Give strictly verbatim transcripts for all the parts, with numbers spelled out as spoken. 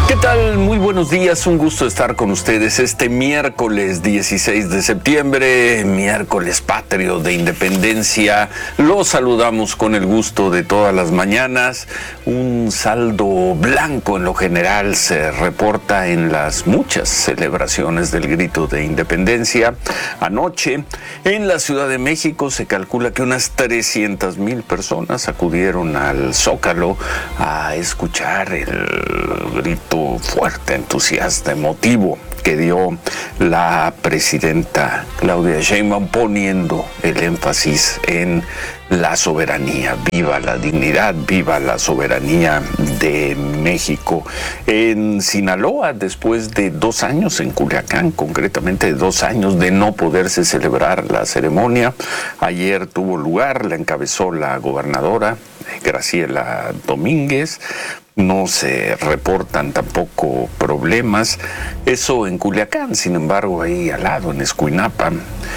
¿Qué tal? Muy buenos días, un gusto estar con ustedes este miércoles dieciséis de septiembre, miércoles patrio de independencia. Los saludamos con el gusto de todas las mañanas. Un saldo blanco en lo general se reporta en las muchas celebraciones del grito de independencia. Anoche en la Ciudad de México se calcula que unas trescientas mil personas acudieron al Zócalo a escuchar el grito fuerte, entusiasta, emotivo que dio la presidenta Claudia Sheinbaum, poniendo el énfasis en la soberanía. Viva la dignidad, viva la soberanía de México. En Sinaloa, después de dos años, en Culiacán, concretamente dos años de no poderse celebrar la ceremonia, ayer tuvo lugar, la encabezó la gobernadora Graciela Domínguez. No se reportan tampoco problemas. Eso en Culiacán, sin embargo, ahí al lado, en Escuinapa,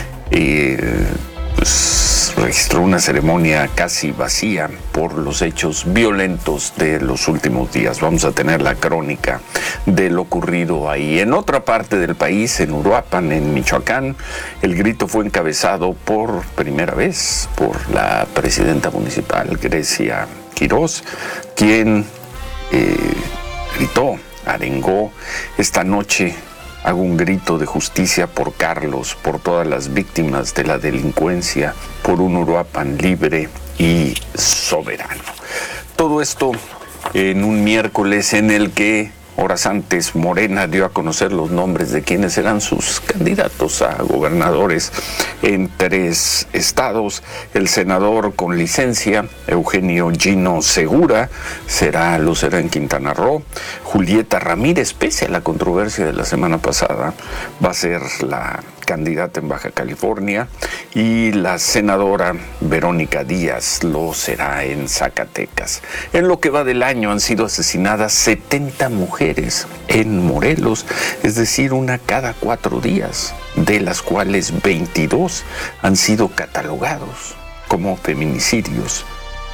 eh, pues, registró una ceremonia casi vacía por los hechos violentos de los últimos días. Vamos a tener la crónica de lo ocurrido ahí. En otra parte del país, en Uruapan, en Michoacán, el grito fue encabezado por primera vez por la presidenta municipal, Grecia Quirós, quien Eh, gritó, arengó: esta noche hago un grito de justicia por Carlos, por todas las víctimas de la delincuencia, por un Uruapan libre y soberano. Todo esto en un miércoles en el que horas antes Morena dio a conocer los nombres de quienes serán sus candidatos a gobernadores en tres estados. El senador con licencia, Eugenio Gino Segura, será lo será en Quintana Roo. Julieta Ramírez, pese a la controversia de la semana pasada, va a ser la candidata en Baja California, y la senadora Verónica Díaz lo será en Zacatecas. En lo que va del año han sido asesinadas setenta mujeres en Morelos, es decir, una cada cuatro días, de las cuales veintidós han sido catalogados como feminicidios.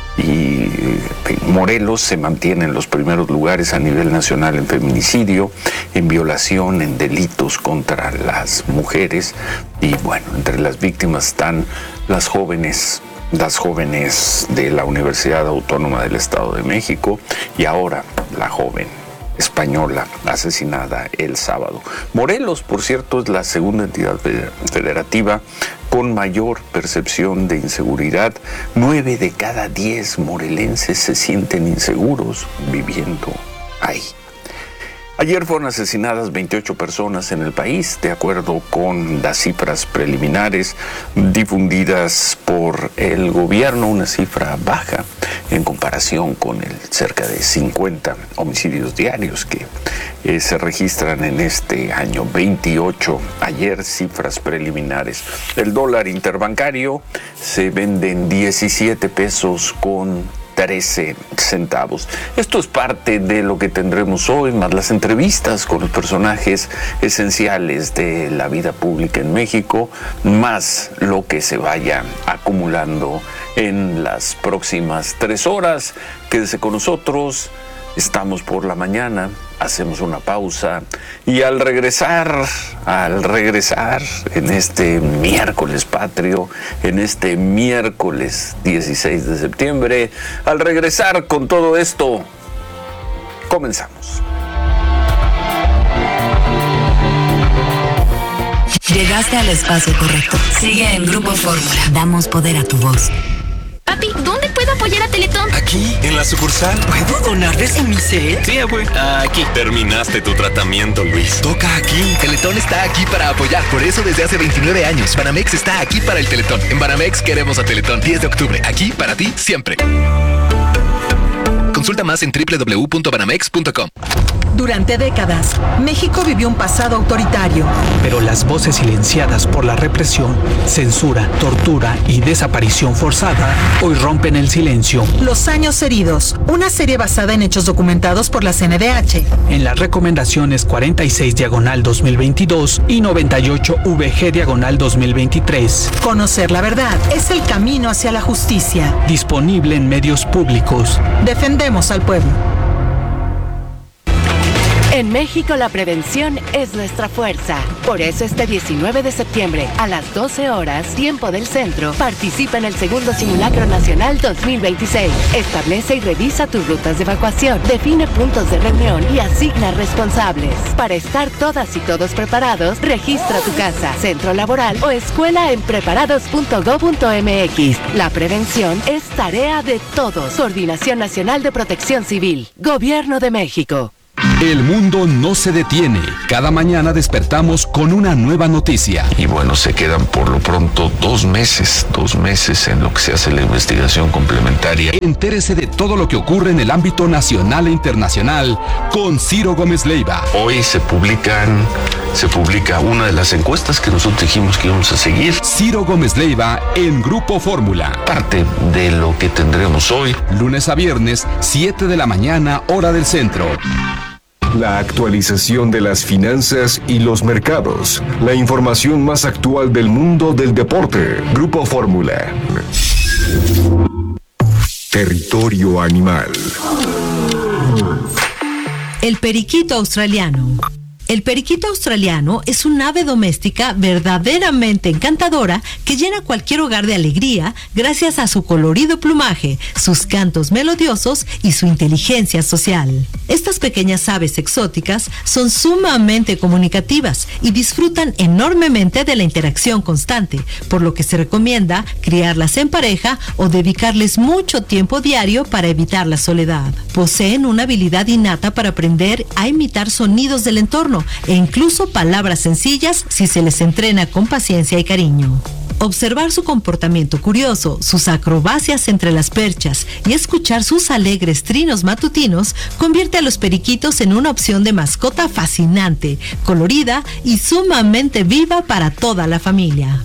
Y Morelos se mantiene en los primeros lugares a nivel nacional en feminicidio, en violación, en delitos contra las mujeres. Y bueno, entre las víctimas están las jóvenes, las jóvenes de la Universidad Autónoma del Estado de México, y ahora la joven española asesinada el sábado. Morelos, por cierto, es la segunda entidad federativa con mayor percepción de inseguridad. Nueve de cada diez morelenses se sienten inseguros viviendo ahí. Ayer fueron asesinadas veintiocho personas en el país, de acuerdo con las cifras preliminares difundidas por el gobierno, una cifra baja en comparación con el cerca de cincuenta homicidios diarios que eh, se registran en este año. veintiocho ayer, cifras preliminares. El dólar interbancario se vende en diecisiete pesos con trece centavos. Esto es parte de lo que tendremos hoy, más las entrevistas con los personajes esenciales de la vida pública en México, más lo que se vaya acumulando en las próximas tres horas. Quédese con nosotros. Estamos por la mañana, hacemos una pausa y al regresar, al regresar en este miércoles patrio, en este miércoles dieciséis de septiembre, al regresar con todo esto, comenzamos. Llegaste al espacio correcto. Sigue en Grupo Fórmula. Damos poder a tu voz. Papi, ¿dónde puedo apoyar a Teletón? Aquí, en la sucursal. ¿Puedo donarles en mi set? Sí, abue. Aquí. Terminaste tu tratamiento, Luis. Toca aquí. Teletón está aquí para apoyar. Por eso desde hace veintinueve años, Banamex está aquí para el Teletón. En Banamex queremos a Teletón. diez de octubre. Aquí para ti, siempre. Consulta más en doble u doble u doble u punto banamex punto com. Durante décadas, México vivió un pasado autoritario. Pero las voces silenciadas por la represión, censura, tortura y desaparición forzada hoy rompen el silencio. Los años heridos, una serie basada en hechos documentados por la C N D H. En las recomendaciones cuarenta y seis diagonal dos mil veintidós y noventa y ocho V G diagonal dos mil veintitrés. Conocer la verdad es el camino hacia la justicia. Disponible en medios públicos. Defendemos al pueblo. En México la prevención es nuestra fuerza. Por eso este diecinueve de septiembre a las doce horas, tiempo del centro, participa en el segundo Simulacro Nacional dos mil veintiséis. Establece y revisa tus rutas de evacuación, define puntos de reunión y asigna responsables. Para estar todas y todos preparados, registra tu casa, centro laboral o escuela en preparados punto gob punto eme equis. La prevención es tarea de todos. Coordinación Nacional de Protección Civil. Gobierno de México. El mundo no se detiene. Cada mañana despertamos con una nueva noticia. Y bueno, se quedan por lo pronto dos meses, dos meses en lo que se hace la investigación complementaria. Entérese de todo lo que ocurre en el ámbito nacional e internacional con Ciro Gómez Leiva. Hoy se publican, se publica una de las encuestas que nosotros dijimos que íbamos a seguir. Ciro Gómez Leiva en Grupo Fórmula. Parte de lo que tendremos hoy. Lunes a viernes, siete de la mañana, hora del centro. La actualización de las finanzas y los mercados. La información más actual del mundo del deporte. Grupo Fórmula. Territorio animal. El periquito australiano. El periquito australiano es un ave doméstica verdaderamente encantadora que llena cualquier hogar de alegría gracias a su colorido plumaje, sus cantos melodiosos y su inteligencia social. Estas pequeñas aves exóticas son sumamente comunicativas y disfrutan enormemente de la interacción constante, por lo que se recomienda criarlas en pareja o dedicarles mucho tiempo diario para evitar la soledad. Poseen una habilidad innata para aprender a imitar sonidos del entorno e incluso palabras sencillas si se les entrena con paciencia y cariño. Observar su comportamiento curioso, sus acrobacias entre las perchas y escuchar sus alegres trinos matutinos convierte a los periquitos en una opción de mascota fascinante, colorida y sumamente viva para toda la familia.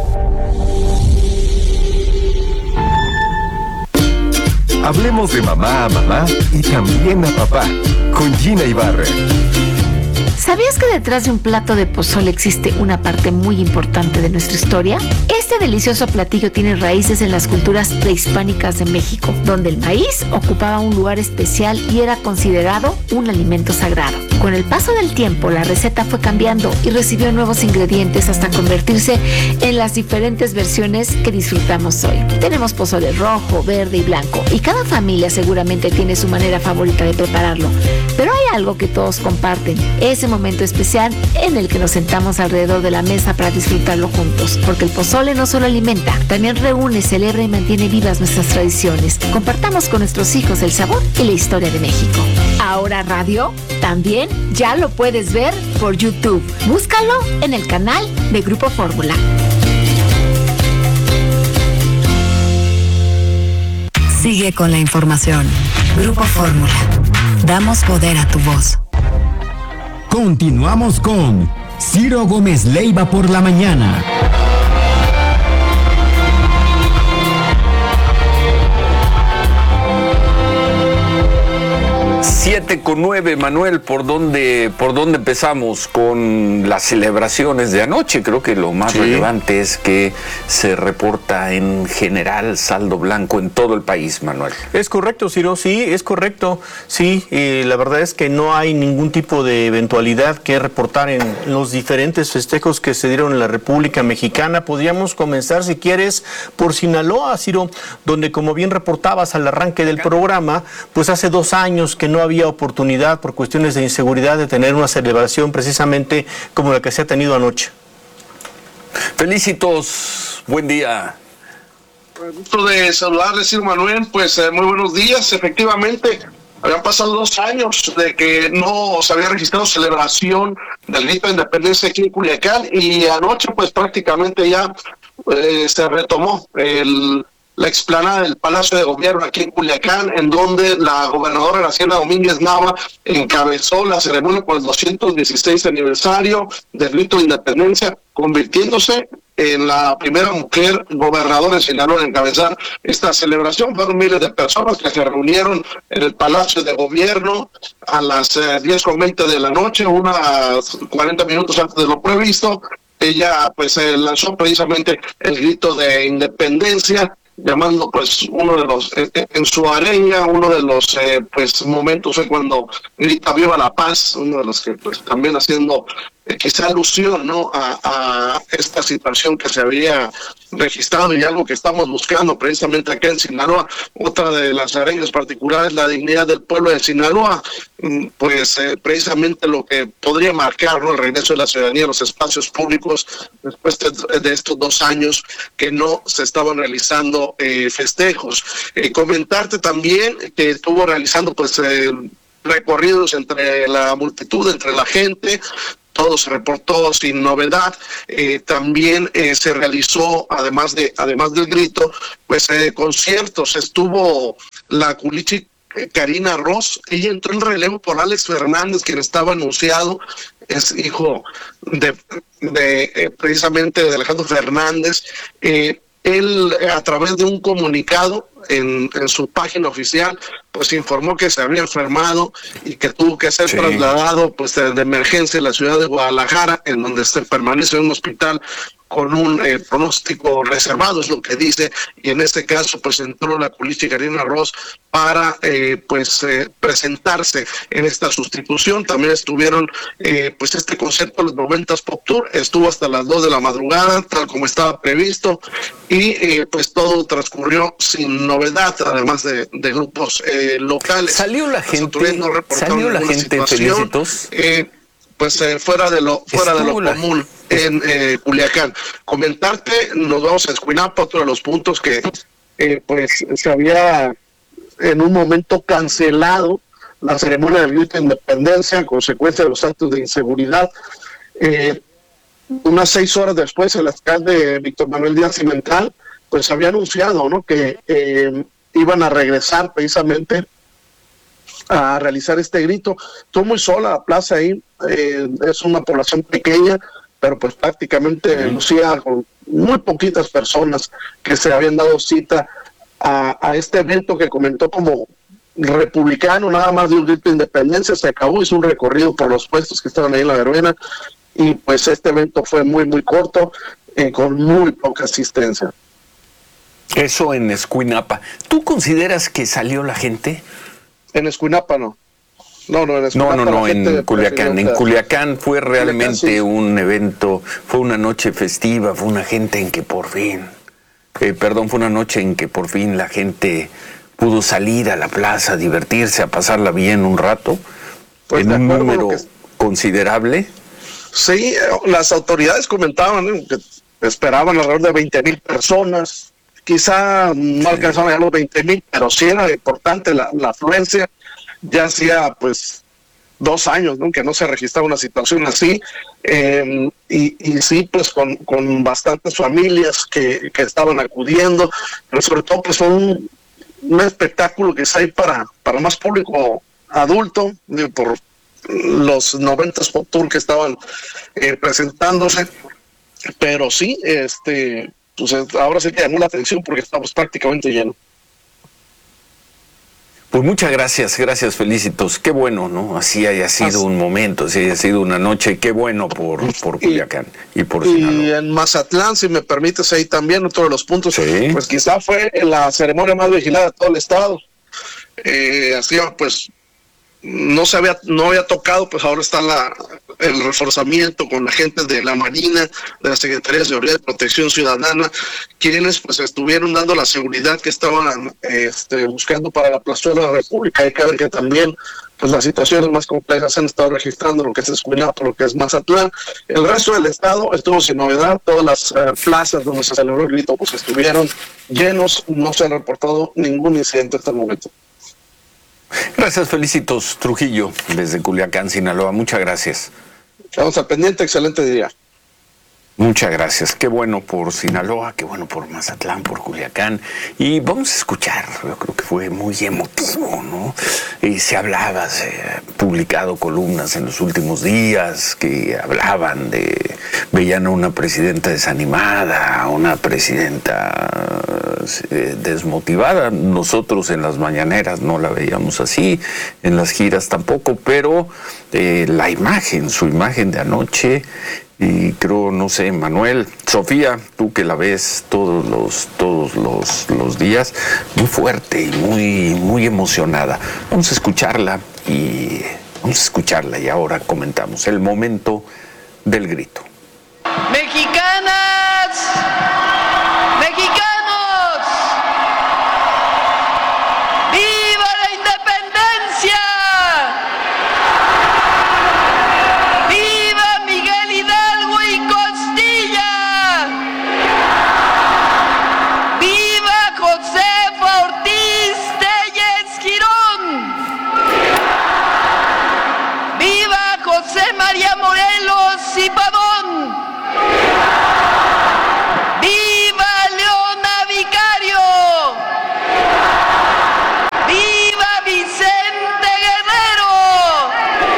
Hablemos de mamá a mamá y también a papá, con Gina Ibarra. ¿Sabías que detrás de un plato de pozole existe una parte muy importante de nuestra historia? Este delicioso platillo tiene raíces en las culturas prehispánicas de México, donde el maíz ocupaba un lugar especial y era considerado un alimento sagrado. Con el paso del tiempo, la receta fue cambiando y recibió nuevos ingredientes hasta convertirse en las diferentes versiones que disfrutamos hoy. Tenemos pozole rojo, verde y blanco, y cada familia seguramente tiene su manera favorita de prepararlo. Pero hay algo que todos comparten, ese momento especial en el que nos sentamos alrededor de la mesa para disfrutarlo juntos, porque el pozole no solo alimenta, también reúne, celebra y mantiene vivas nuestras tradiciones. Compartamos con nuestros hijos el sabor y la historia de México. Ahora radio, también ya lo puedes ver por YouTube. Búscalo en el canal de Grupo Fórmula. Sigue con la información. Grupo Fórmula. Damos poder a tu voz. Continuamos con Ciro Gómez Leiva por la mañana. Siete con nueve, Manuel, ¿por dónde, por dónde empezamos con las celebraciones de anoche? Creo que lo más sí. relevante es que se reporta en general saldo blanco en todo el país, Manuel. Es correcto, Ciro, sí, es correcto, sí, eh, la verdad es que no hay ningún tipo de eventualidad que reportar en los diferentes festejos que se dieron en la República Mexicana. Podríamos comenzar, si quieres, por Sinaloa, Ciro, donde, como bien reportabas al arranque del programa, pues hace dos años que no había oportunidad por cuestiones de inseguridad de tener una celebración precisamente como la que se ha tenido anoche. Felicitos, buen día. El gusto de saludarles, Ciro Manuel, pues eh, muy buenos días. Efectivamente, habían pasado dos años de que no se había registrado celebración del grito de independencia aquí en Culiacán, y anoche pues prácticamente ya eh, se retomó el la explanada del Palacio de Gobierno aquí en Culiacán, en donde la gobernadora Graciela Domínguez Nava encabezó la ceremonia por el doscientos dieciséis aniversario del grito de independencia, convirtiéndose en la primera mujer gobernadora en Sinaloa en encabezar esta celebración. Fueron miles de personas que se reunieron en el Palacio de Gobierno a las eh, diez con veinte de la noche, unas cuarenta minutos antes de lo previsto. Ella pues eh, lanzó precisamente el grito de independencia, llamando pues uno de los, eh, en su arenga, uno de los eh, pues momentos fue cuando grita viva la paz, uno de los que pues también haciendo eh, quizá alusión, ¿no?, a, a esta situación que se había registrado y algo que estamos buscando precisamente acá en Sinaloa. Otra de las arengas particulares, la dignidad del pueblo de Sinaloa, pues eh, precisamente lo que podría marcar, ¿no?, el regreso de la ciudadanía a los espacios públicos después de, de estos dos años que no se estaban realizando eh, festejos. Eh, comentarte también que estuvo realizando pues eh, recorridos entre la multitud, entre la gente. Todo se reportó sin novedad. Eh, también eh, se realizó, además de además del grito, pues eh, conciertos. Estuvo la culichi Karina Ross, ella entró en relevo por Alex Fernández, quien estaba anunciado, es hijo de, de eh, precisamente de Alejandro Fernández. Eh, él, a través de un comunicado en, en su página oficial, pues informó que se había enfermado y que tuvo que ser sí. trasladado pues de, de emergencia a la ciudad de Guadalajara, en donde se permanece en un hospital con un eh, pronóstico reservado, es lo que dice, y en este caso pues entró la culichi Karina Ross para eh, pues eh, presentarse en esta sustitución. También estuvieron eh, pues este concierto, los noventas Pop Tour, estuvo hasta las dos de la madrugada, tal como estaba previsto, y eh, pues todo transcurrió sin novedad, además de, de grupos eh, locales. Salió la gente, no salió la gente, Felicitos. Eh, pues eh, fuera de lo fuera Estuvo de lo común la... en eh, Culiacán. Comentarte, nos vamos a Escuinapa, otro de los puntos que eh, pues se había en un momento cancelado la ceremonia del grito de independencia a consecuencia de los actos de inseguridad. Eh, unas seis horas después, el alcalde Víctor Manuel Díaz Cimental pues había anunciado, ¿no?, que eh, iban a regresar precisamente a realizar este grito. Estuvo muy sola la plaza ahí, eh, es una población pequeña, pero pues prácticamente uh-huh. lucía con muy poquitas personas que se habían dado cita a, a este evento que comentó como republicano, nada más de un grito de independencia. Se acabó, hizo un recorrido por los puestos que estaban ahí en la verbena, y pues este evento fue muy muy corto, eh, con muy poca asistencia. Eso en Escuinapa. ¿Tú consideras que salió la gente? En Escuinapa no. No, no, en Escuinapa, no, no, no, en Culiacán. En Culiacán fue realmente Culiacán, sí. un evento, fue una noche festiva, fue una gente en que por fin, eh, perdón, fue una noche en que por fin la gente pudo salir a la plaza, a divertirse, a pasarla bien un rato, pues en un número que... considerable. Sí, las autoridades comentaban, ¿eh?, que esperaban alrededor de veinte mil personas. Quizá no sí. alcanzaron a los veinte mil, pero sí era importante la, la afluencia. Ya hacía pues dos años, ¿no?, que no se registraba una situación así, eh, y, y sí, pues con, con bastantes familias que, que estaban acudiendo, pero sobre todo pues un, un espectáculo que hay para, para más público adulto, eh, por los noventas Pop Tour que estaban eh, presentándose, pero sí, este... pues ahora sí que llamó la atención porque estamos prácticamente llenos. Pues muchas gracias, gracias Felicitos, qué bueno, ¿no? Así haya sido así. un momento, así haya sido una noche, qué bueno por, por Culiacán y, y por Sinaloa. Y en Mazatlán, si me permites, ahí también otro de los puntos, ¿sí? Pues quizá fue la ceremonia más vigilada de todo el estado. Eh, así pues no se había, no había tocado, pues ahora está la, el reforzamiento con la gente de la Marina, de la Secretaría de Seguridad y Protección Ciudadana, quienes pues estuvieron dando la seguridad que estaban este, buscando para la plazuela de la República. Hay que ver que también pues las situaciones más complejas se han estado registrando, lo que es Escuinapa, lo que es Mazatlán. El resto del estado estuvo sin novedad, todas las uh, plazas donde se celebró el grito pues estuvieron llenos, no se ha reportado ningún incidente hasta el momento. Gracias, Felicitos Trujillo, desde Culiacán, Sinaloa. Muchas gracias. Estamos al pendiente, excelente día. Muchas gracias. Qué bueno por Sinaloa, qué bueno por Mazatlán, por Culiacán. Y vamos a escuchar, yo creo que fue muy emotivo, ¿no? Y se hablaba, se ha publicado columnas en los últimos días que hablaban de, veían a una presidenta desanimada, a una presidenta eh, desmotivada. Nosotros en las mañaneras no la veíamos así, en las giras tampoco, pero eh, la imagen, su imagen de anoche, Y creo, no sé, Manuel, Sofía, tú que la ves todos los, todos los, los días, muy fuerte y muy, muy emocionada. Vamos a escucharla y vamos a escucharla y ahora comentamos el momento del grito. Mexicanas, mexicanos, ¡viva la independencia! ¡Viva Miguel Hidalgo y Costilla! ¡Viva Josefa Ortiz Telles Girón! ¡Viva José María Morelos y Pavón! ¡Viva Leona Vicario! ¡Viva Vicente Guerrero!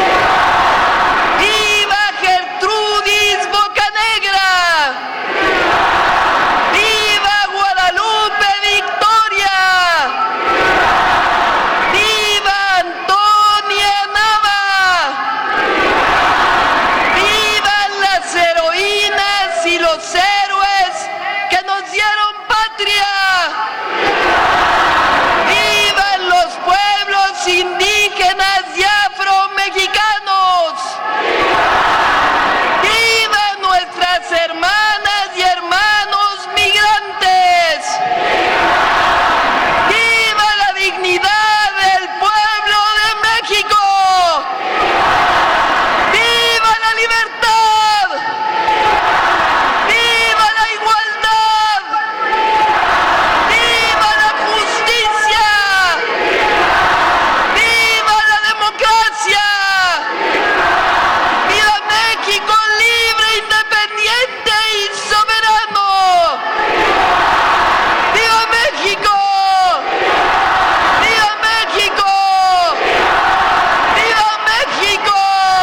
¡Viva Gertrudis Bocanegra! ¡Viva Guadalupe Victoria! ¡Viva Antonia Nava! ¡Vivan las heroínas y los héroes que nos dieron patria! ¡Vivan los pueblos indígenas y afromexicanos! ¡Vivan nuestras hermanas y hermanos migrantes! ¡Viva la dignidad del pueblo de México! ¡Viva la libertad! ¡Viva la igualdad! ¡Viva la justicia! ¡Viva la democracia! ¡Viva México libre, independiente y soberano! ¡Viva México! ¡Viva México! ¡Viva México!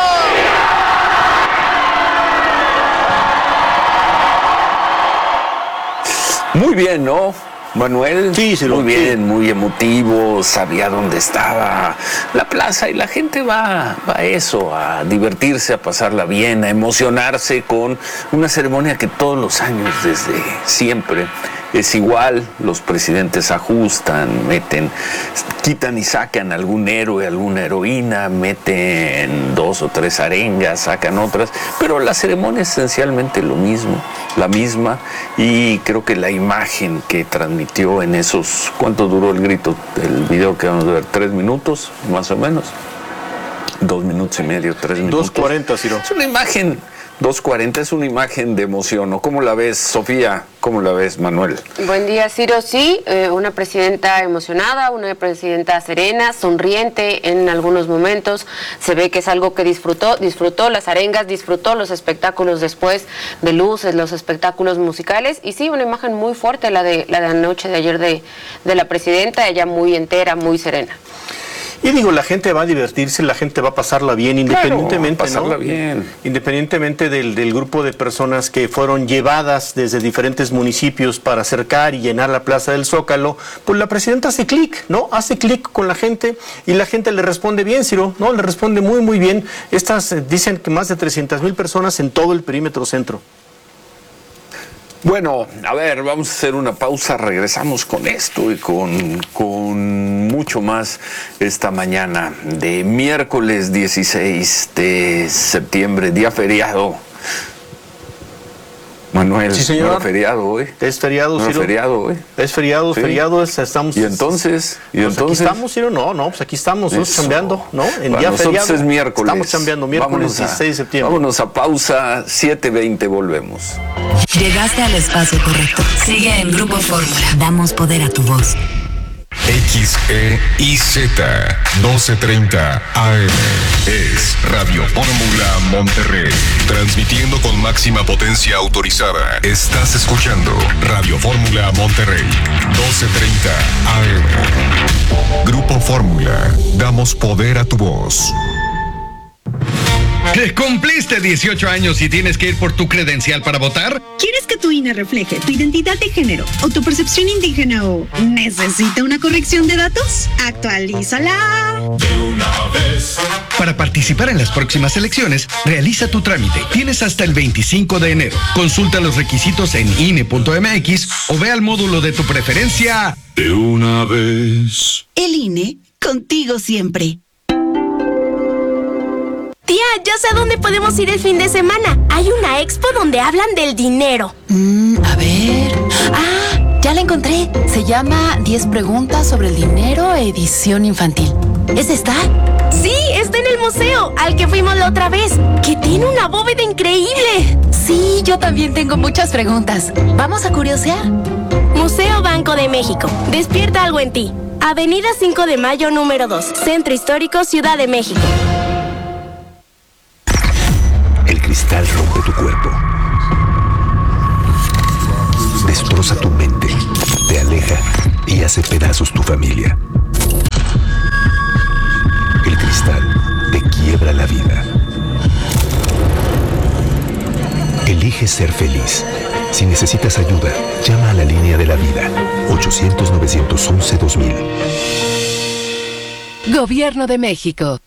Muy bien, ¿no, Manuel? Sí, sí, muy sí. bien, muy emotivo, sabía dónde estaba la plaza y la gente va, va a eso, a divertirse, a pasarla bien, a emocionarse con una ceremonia que todos los años, desde siempre, es igual. Los presidentes ajustan, meten, quitan y sacan algún héroe, alguna heroína, meten dos o tres arengas, sacan otras, pero la ceremonia es esencialmente lo mismo, la misma, y creo que la imagen que transmitió en esos, ¿cuánto duró el grito? El video que vamos a ver, tres minutos, más o menos, dos minutos y medio, tres minutos. dos cuarenta, Ciro. Es una imagen, dos cuarenta es una imagen de emoción, ¿no? ¿Cómo la ves, Sofía? ¿Cómo la ves, Manuel? Buen día, Ciro. Sí, eh, una presidenta emocionada, una presidenta serena, sonriente en algunos momentos. Se ve que es algo que disfrutó, disfrutó las arengas, disfrutó los espectáculos después de luces, los espectáculos musicales. Y sí, una imagen muy fuerte, la de la de anoche, de ayer de, de la presidenta, ella muy entera, muy serena. Y digo, la gente va a divertirse, la gente va a pasarla bien, independientemente, claro, pasarla ¿no? bien. Independientemente del, del grupo de personas que fueron llevadas desde diferentes municipios para acercar y llenar la Plaza del Zócalo, pues la presidenta hace clic, ¿no? Hace clic con la gente y la gente le responde bien, Ciro, ¿no? Le responde muy, muy bien. Estas eh, dicen que más de trescientas mil personas en todo el perímetro centro. Bueno, a ver, vamos a hacer una pausa, regresamos con esto y con, con mucho más esta mañana de miércoles dieciséis de septiembre, día feriado. Manuel, sí, señor. ¿no era feriado hoy? Es feriado, ¿No Ciro. era feriado hoy? Es feriado, Sí. feriado, es, estamos... ¿Y entonces? ¿Y pues entonces? aquí estamos, Ciro, no, no, pues aquí estamos, nosotros Eso. chambeando, ¿no? En Para día nosotros feriado. es miércoles. Estamos chambeando, miércoles Vámonos a- dieciséis de septiembre. Vámonos a pausa, siete veinte, volvemos. Llegaste al espacio correcto. Sigue en Grupo Fórmula. Damos poder a tu voz. X E I Z doce treinta A M es Radio Fórmula Monterrey, transmitiendo con máxima potencia autorizada. Estás escuchando Radio Fórmula Monterrey, doce treinta A M. Grupo Fórmula, damos poder a tu voz. ¿Cumpliste dieciocho años y tienes que ir por tu credencial para votar? ¿Quieres que tu I N E refleje tu identidad de género o tu percepción indígena o necesita una corrección de datos? Actualízala De una vez. Para participar en las próximas elecciones, realiza tu trámite. Tienes hasta el veinticinco de enero. Consulta los requisitos en I N E punto M X o ve al módulo de tu preferencia. De una vez. El I N E, contigo siempre. Tía, ya sé a dónde podemos ir el fin de semana. Hay una expo donde hablan del dinero. Mm, a ver... Ah, ya la encontré. Se llama diez preguntas sobre el dinero, edición infantil. ¿Es esta? Sí, está en el museo, al que fuimos la otra vez, que tiene una bóveda increíble. Sí, yo también tengo muchas preguntas. ¿Vamos a curiosear? Museo Banco de México. Despierta algo en ti. Avenida cinco de Mayo, número dos. Centro Histórico, Ciudad de México. El cristal rompe tu cuerpo. Destroza tu mente. Te aleja y hace pedazos tu familia. El cristal te quiebra la vida. Elige ser feliz. Si necesitas ayuda, llama a la línea de la vida. ochocientos, novecientos once, dos mil. Gobierno de México.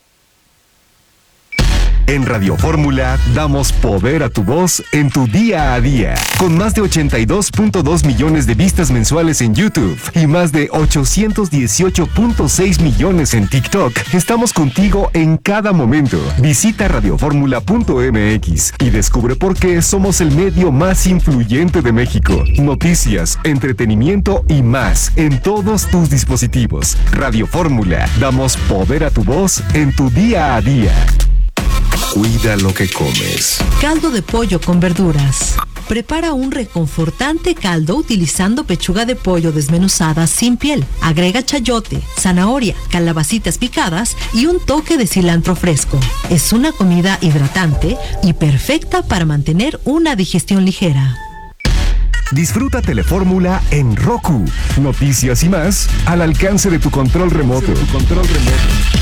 En Radio Fórmula damos poder a tu voz en tu día a día. Con más de ochenta y dos punto dos millones de vistas mensuales en YouTube y más de ochocientos dieciocho punto seis millones en TikTok, estamos contigo en cada momento. Visita radio fórmula punto M X y descubre por qué somos el medio más influyente de México. Noticias, entretenimiento y más en todos tus dispositivos. Radio Fórmula, damos poder a tu voz en tu día a día. Cuida lo que comes. Caldo de pollo con verduras. Prepara un reconfortante caldo utilizando pechuga de pollo desmenuzada sin piel. Agrega chayote, zanahoria, calabacitas picadas y un toque de cilantro fresco. Es una comida hidratante y perfecta para mantener una digestión ligera. Disfruta Telefórmula en Roku. Noticias y más al alcance de tu control remoto. Tu control remoto.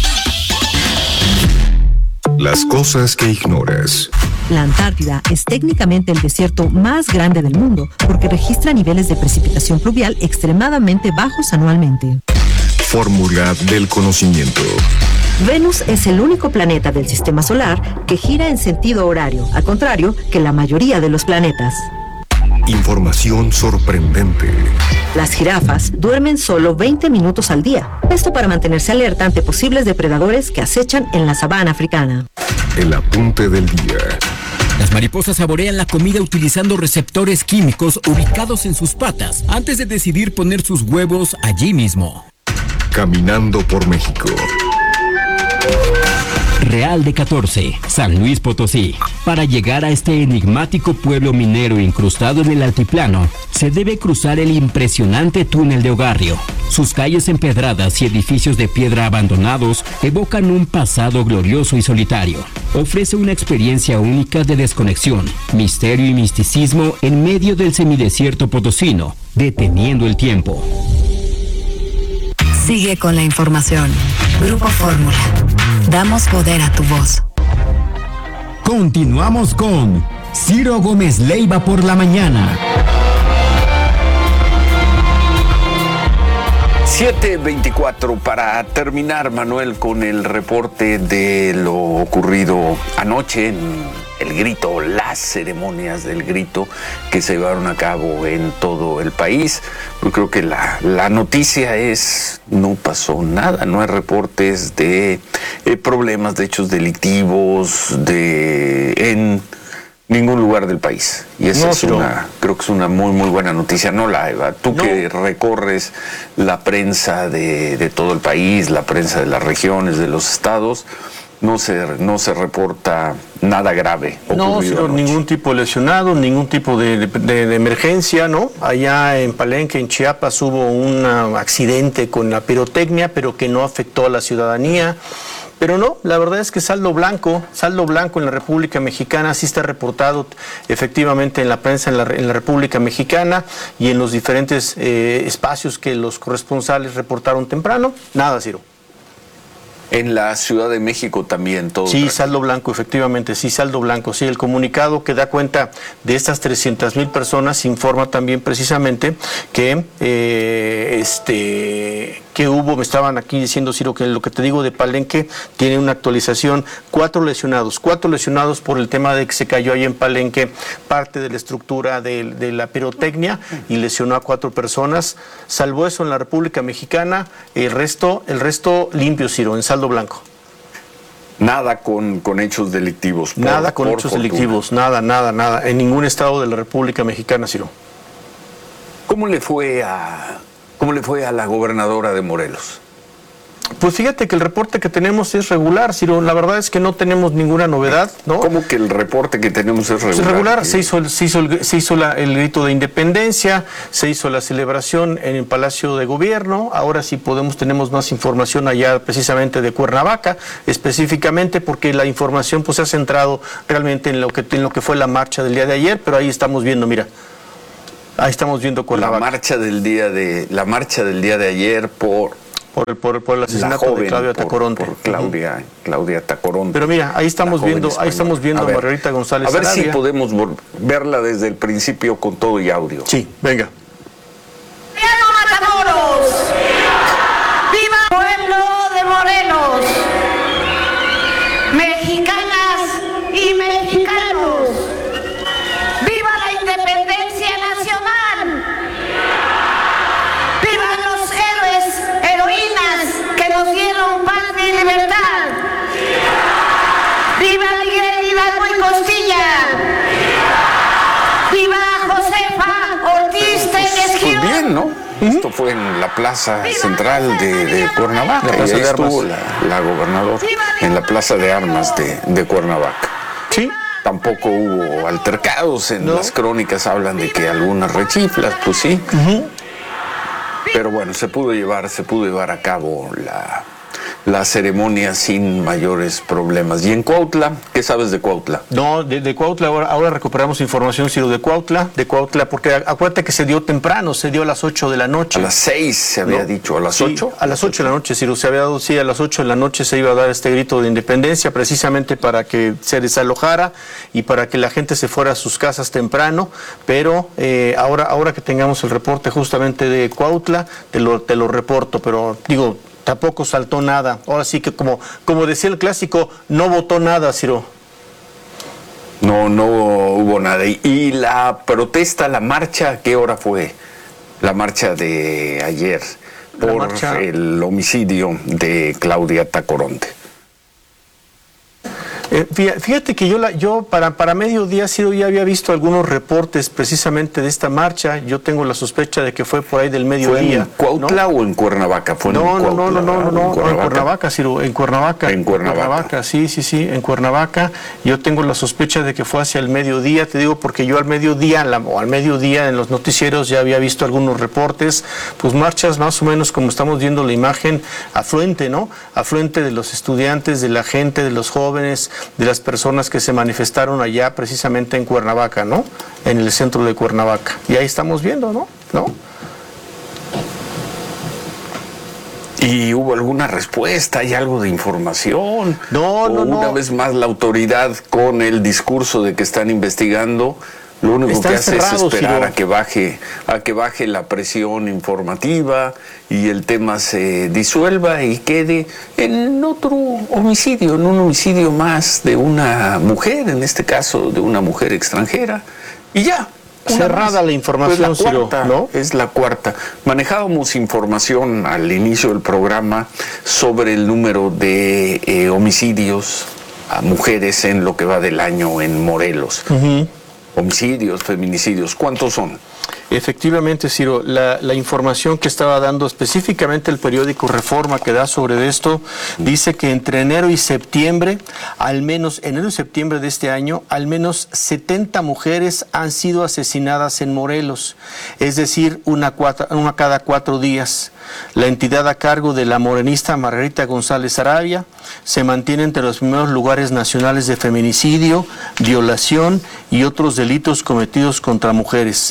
Las cosas que ignoras. La Antártida es técnicamente el desierto más grande del mundo porque registra niveles de precipitación pluvial extremadamente bajos anualmente. Fórmula del conocimiento. Venus es el único planeta del sistema solar que gira en sentido horario, al contrario que la mayoría de los planetas. Información sorprendente. Las jirafas duermen solo veinte minutos al día. Esto para mantenerse alerta ante posibles depredadores que acechan en la sabana africana. El apunte del día. Las mariposas saborean la comida utilizando receptores químicos ubicados en sus patas antes de decidir poner sus huevos allí mismo. Caminando por México. Real de catorce, San Luis Potosí. Para llegar a este enigmático pueblo minero incrustado en el altiplano, se debe cruzar el impresionante túnel de Ogarrio. Sus calles empedradas y edificios de piedra abandonados evocan un pasado glorioso y solitario. Ofrece una experiencia única de desconexión, misterio y misticismo en medio del semidesierto potosino, deteniendo el tiempo. Sigue con la información. Grupo Fórmula. Damos poder a tu voz. Continuamos con Ciro Gómez Leiva por la mañana. siete veinticuatro para terminar, Manuel, con el reporte de lo ocurrido anoche en el grito, las ceremonias del grito que se llevaron a cabo en todo el país. Yo creo que la, la noticia es, no pasó nada, no hay reportes de eh, problemas, de hechos delictivos de en ningún lugar del país. Y esa no, es pero... una, creo que es una muy, muy buena noticia. No, la Eva, tú no. que recorres la prensa de, de todo el país, la prensa de las regiones, de los estados, no se, no se reporta nada grave. No, sino ningún tipo de lesionado, ningún tipo de, de, de emergencia, ¿no? Allá en Palenque, en Chiapas, hubo un accidente con la pirotecnia, pero que no afectó a la ciudadanía. Pero no, la verdad es que saldo blanco, saldo blanco en la República Mexicana, sí está reportado efectivamente en la prensa en la, en la República Mexicana y en los diferentes eh, espacios que los corresponsales reportaron temprano. Nada, Ciro. En la Ciudad de México también todo. Sí, saldo blanco, efectivamente, sí, saldo blanco. Sí, el comunicado que da cuenta de estas trescientas mil personas informa también precisamente que eh, este que hubo, me estaban aquí diciendo, Ciro, que lo que te digo de Palenque tiene una actualización, cuatro lesionados, cuatro lesionados por el tema de que se cayó ahí en Palenque parte de la estructura de, de la pirotecnia y lesionó a cuatro personas. Salvo eso en la República Mexicana, el resto, el resto limpio, Ciro, en saldo blanco. Nada con, con hechos delictivos. Por, nada con por hechos fortuna. delictivos, nada, nada, nada, en ningún estado de la República Mexicana, Ciro. ¿Cómo le fue a, cómo le fue a la gobernadora de Morelos? Pues fíjate que el reporte que tenemos es regular, Ciro. La verdad es que no tenemos ninguna novedad, ¿no? ¿Cómo que el reporte que tenemos es regular? Es regular. Se hizo, el, se hizo, el, se hizo la, el grito de independencia, se hizo la celebración en el Palacio de Gobierno. Ahora sí podemos, tenemos más información allá precisamente de Cuernavaca, específicamente porque la información pues se ha centrado realmente en lo que, en lo que fue la marcha del día de ayer, pero ahí estamos viendo, mira. Ahí estamos viendo Cuernavaca. La marcha del día de, la marcha del día de ayer por... Por el, por, por el asesinato joven, de Claudia por, Tacoronte. Por Claudia, uh-huh. Claudia Tacoronte. Pero mira, ahí estamos viendo, ahí estamos viendo a, a Margarita González A ver Arabia. si podemos verla desde el principio con todo y audio. Sí, venga. ¡Viva Matamoros! ¡Viva pueblo de Morelos! Mexicanas y mexicanos, ¡viva la independencia nacional! ¡Viva los héroes, heroínas que nos dieron patria y libertad! ¡Viva Miguel Hidalgo y Costilla! ¡Viva Josefa Ortiz Tellez Girón! Pues bien, ¿no? Uh-huh. Esto fue en la plaza central de, de Cuernavaca. La plaza y ahí de estuvo la, la gobernadora en la plaza de armas de, de Cuernavaca. Sí. Tampoco hubo altercados. En no. las crónicas hablan de que algunas rechiflas, pues sí. Uh-huh. Pero bueno, se pudo llevar, se pudo llevar a cabo la, la ceremonia sin mayores problemas. ¿Y en Cuautla? ¿Qué sabes de Cuautla? No, de, de Cuautla ahora, ahora recuperamos información, Ciro, de Cuautla, de Cuautla, porque acuérdate que se dio temprano, se dio a las ocho de la noche. A las seis se había ¿no? dicho, ¿a las ocho? Sí, a las ocho de la noche, Ciro, se había dado, sí, a las ocho de la noche se iba a dar este grito de independencia, precisamente para que se desalojara y para que la gente se fuera a sus casas temprano, pero eh, ahora, ahora que tengamos el reporte justamente de Cuautla, te lo, te lo reporto, pero digo, tampoco saltó nada. Ahora sí que como, como decía el clásico, no votó nada, Ciro. No, no hubo nada. Y, y la protesta, la marcha, ¿a qué hora fue? La marcha de ayer por marcha... el homicidio de Claudia Tacoronte. Eh, fíjate que yo, la, yo para, para mediodía sí ya había visto algunos reportes precisamente de esta marcha. Yo tengo la sospecha de que fue por ahí del mediodía. ¿Fue en Cuautla, ¿no? o en Cuernavaca? ¿Fue no, en no, Cuautla, no, no, no, no, no, en Cuernavaca, en Cuernavaca, Ciro, en Cuernavaca. En Cuernavaca. Cuernavaca, sí, sí, sí, en Cuernavaca. Yo tengo la sospecha de que fue hacia el mediodía, te digo, porque yo al mediodía, la, o al mediodía en los noticieros ya había visto algunos reportes, pues marchas más o menos como estamos viendo la imagen, afluente, ¿no? Afluente de los estudiantes, de la gente, de los jóvenes, de las personas que se manifestaron allá precisamente en Cuernavaca, ¿no? En el centro de Cuernavaca. Y ahí estamos viendo, ¿no? ¿No? ¿Y hubo alguna respuesta? ¿Hay algo de información? No, no, no. Una vez más la autoridad con el discurso de que están investigando, lo único Están que hace cerrados, es esperar Ciro. a que baje, a que baje la presión informativa y el tema se disuelva y quede en otro homicidio, en un homicidio más de una mujer, en este caso de una mujer extranjera, y ya. Cerrada la información, pues la cuarta, Ciro, ¿no? Es la cuarta. Manejábamos información al inicio del programa sobre el número de eh, homicidios a mujeres en lo que va del año en Morelos. Uh-huh. Homicidios, feminicidios, ¿cuántos son? Efectivamente, Ciro, la, la información que estaba dando específicamente el periódico Reforma que da sobre esto, dice que entre enero y septiembre, al menos enero y septiembre de este año, al menos setenta mujeres han sido asesinadas en Morelos, es decir, una, cuatro, una cada cuatro días. La entidad a cargo de la morenista Margarita González Arabia se mantiene entre los primeros lugares nacionales de feminicidio, violación y otros delitos cometidos contra mujeres.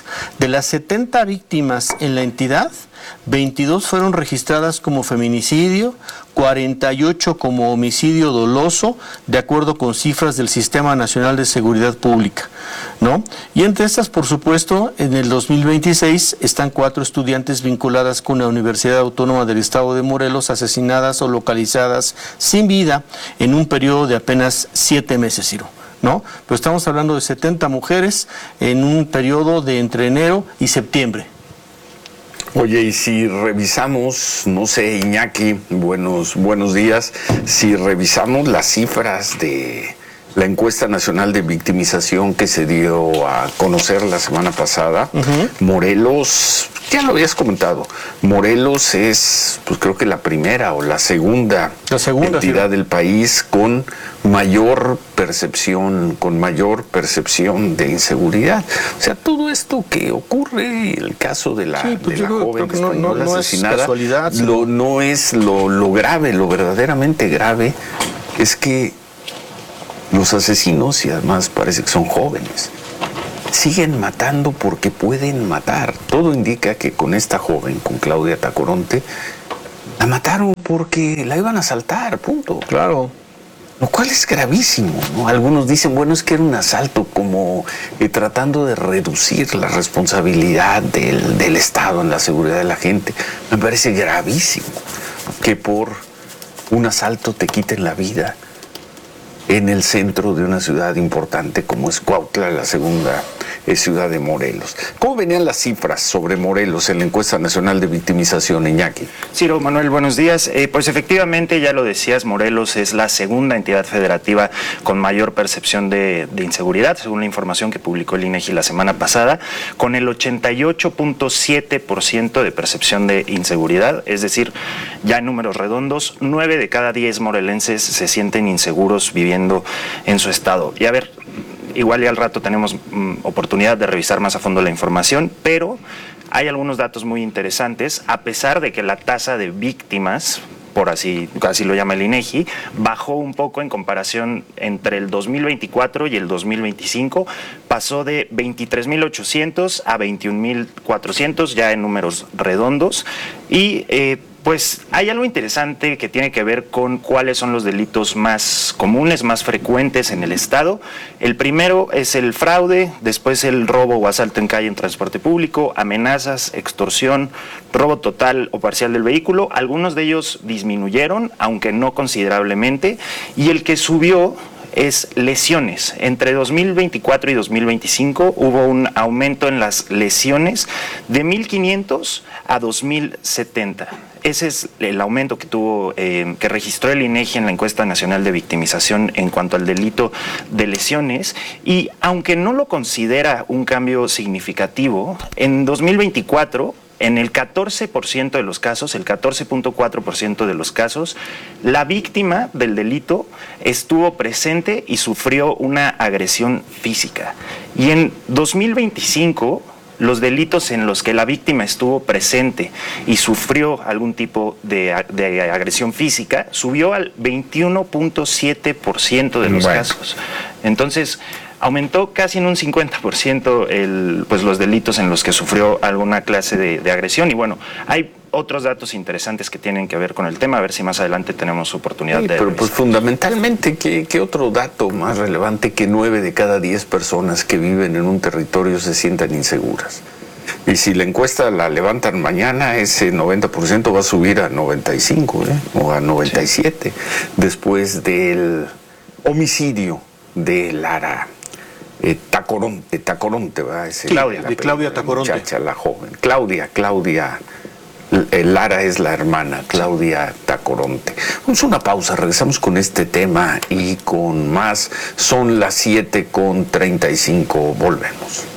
De las setenta víctimas en la entidad, veintidós fueron registradas como feminicidio, cuarenta y ocho como homicidio doloso, de acuerdo con cifras del Sistema Nacional de Seguridad Pública, ¿no? Y entre estas, por supuesto, en el dos mil veintiséis están cuatro estudiantes vinculadas con la Universidad Autónoma del Estado de Morelos, asesinadas o localizadas sin vida en un periodo de apenas siete meses, Ciro, ¿no? Pero estamos hablando de setenta mujeres en un periodo de entre enero y septiembre. Oye, y si revisamos, no sé, Iñaki, buenos, buenos días, si revisamos las cifras de la encuesta nacional de victimización que se dio a conocer la semana pasada, uh-huh. Morelos, ya lo habías comentado, Morelos es, pues creo que la primera o la segunda, la segunda entidad sí. del país con mayor percepción, con mayor percepción de inseguridad. O sea, todo esto que ocurre, el caso de la, sí, pues de la joven que no, no, no asesinada, es casualidad, sí. lo, no es lo, lo grave, lo verdaderamente grave es que los asesinos, y además parece que son jóvenes, siguen matando porque pueden matar. Todo indica que con esta joven, con Claudia Tacoronte, la mataron porque la iban a asaltar, punto. Claro. Lo cual es gravísimo, ¿no? Algunos dicen, bueno, es que era un asalto, como eh, tratando de reducir la responsabilidad del, del Estado en la seguridad de la gente. Me parece gravísimo que por un asalto te quiten la vida en el centro de una ciudad importante como es Cuautla, la segunda eh, ciudad de Morelos. ¿Cómo venían las cifras sobre Morelos en la encuesta nacional de victimización, Iñaki? Ciro, Manuel, buenos días. Eh, pues efectivamente, ya lo decías, Morelos es la segunda entidad federativa con mayor percepción de, de inseguridad, según la información que publicó el INEGI la semana pasada, con el ochenta y ocho punto siete por ciento de percepción de inseguridad, es decir, ya en números redondos, nueve de cada diez morelenses se sienten inseguros viviendo en su estado. Y a ver, igual ya al rato tenemos mm, oportunidad de revisar más a fondo la información, pero hay algunos datos muy interesantes, a pesar de que la tasa de víctimas, por así, así lo llama el INEGI, bajó un poco en comparación entre el dos mil veinticuatro y el dos mil veinticinco, pasó de veintitrés mil ochocientos a veintiún mil cuatrocientos, ya en números redondos, y eh, pues hay algo interesante que tiene que ver con cuáles son los delitos más comunes, más frecuentes en el estado. El primero es el fraude, después el robo o asalto en calle en transporte público, amenazas, extorsión, robo total o parcial del vehículo. Algunos de ellos disminuyeron, aunque no considerablemente, y el que subió es lesiones. Entre dos mil veinticuatro y dos mil veinticinco hubo un aumento en las lesiones de mil quinientos a dos mil setenta. Ese es el aumento que tuvo, eh, que registró el INEGI en la encuesta nacional de victimización en cuanto al delito de lesiones, y aunque no lo considera un cambio significativo, en dos mil veinticuatro, en el catorce por ciento de los casos, el catorce punto cuatro por ciento de los casos, la víctima del delito estuvo presente y sufrió una agresión física. Y en dos mil veinticinco, los delitos en los que la víctima estuvo presente y sufrió algún tipo de, de agresión física subió al veintiuno punto siete por ciento de los bueno. casos. Entonces, aumentó casi en un cincuenta por ciento el, pues, los delitos en los que sufrió alguna clase de, de agresión. Y bueno, hay otros datos interesantes que tienen que ver con el tema, a ver si más adelante tenemos oportunidad sí, de... Pero pues fundamentalmente, ¿qué, ¿qué otro dato más relevante que nueve de cada diez personas que viven en un territorio se sientan inseguras? Y si la encuesta la levantan mañana, ese noventa por ciento va a subir a noventa y cinco, ¿eh? O a noventa y siete, sí. Después del homicidio de Lara eh, Tacoronte, Tacoronte, ¿verdad? Ese, Claudia, de, de Claudia Tacoronte. La muchacha, la joven. Claudia, Claudia... Lara es la hermana, Claudia Tacoronte. Vamos a una pausa, regresamos con este tema y con más. Son las siete con treinta y cinco, volvemos.